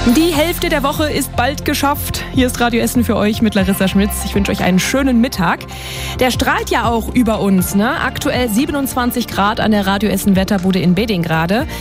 Die Hälfte der Woche ist bald geschafft. Hier ist Radio Essen für euch mit Larissa Schmitz. Ich wünsche euch einen schönen Mittag. Der strahlt ja auch über uns, ne? Aktuell 27 Grad an der Radio Essen Wetterbude in Beding gerade.